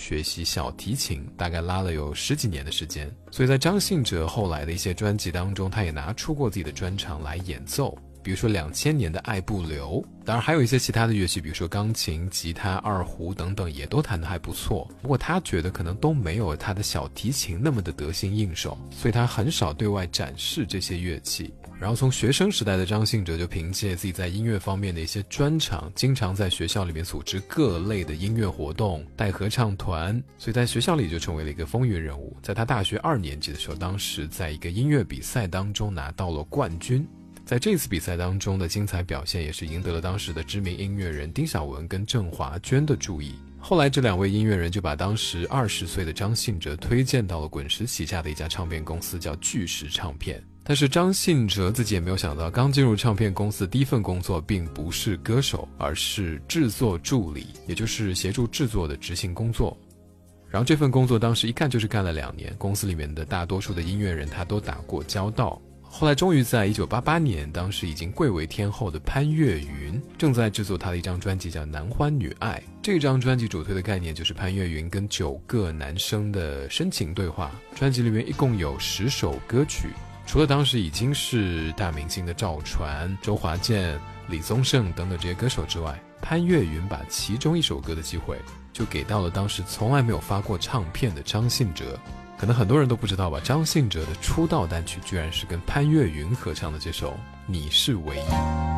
学习小提琴，大概拉了有10几年的时间。所以在张信哲后来的一些专辑当中，他也拿出过自己的专长来演奏，比如说2000年的《爱不留》，当然还有一些其他的乐器，比如说钢琴、吉他、二胡等等，也都弹得还不错。不过他觉得可能都没有他的小提琴那么的得心应手，所以他很少对外展示这些乐器。然后从学生时代的张信哲就凭借自己在音乐方面的一些专长，经常在学校里面组织各类的音乐活动，带合唱团，所以在学校里就成为了一个风云人物。在他大学2年级的时候，当时在一个音乐比赛当中拿到了冠军。在这次比赛当中的精彩表现，也是赢得了当时的知名音乐人丁晓文跟郑华娟的注意。后来这2位音乐人就把当时20岁的张信哲推荐到了滚石旗下的一家唱片公司，叫巨石唱片。但是张信哲自己也没有想到，刚进入唱片公司的第一份工作并不是歌手，而是制作助理，也就是协助制作的执行工作。然后这份工作当时一干就是干了2年，公司里面的大多数的音乐人他都打过交道。后来终于在1988年，当时已经贵为天后的潘越云正在制作他的一张专辑叫《男欢女爱》。这张专辑主推的概念就是潘越云跟9个男生的深情对话。专辑里面一共有10首歌曲，除了当时已经是大明星的赵传、周华健、李宗盛等等这些歌手之外，潘越云把其中1首歌的机会就给到了当时从来没有发过唱片的张信哲。可能很多人都不知道吧，张信哲的出道单曲居然是跟潘越云合唱的这首《你是唯一》。